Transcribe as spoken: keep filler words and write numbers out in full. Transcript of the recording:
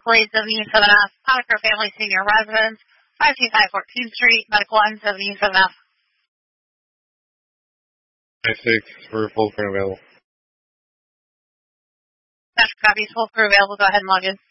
Blade seven seven F, Conacher Family Senior Residence, five two five fourteenth Street, Medical N seven seven F. nine six, for full crew available. That's copies, full crew available. Go ahead and log in.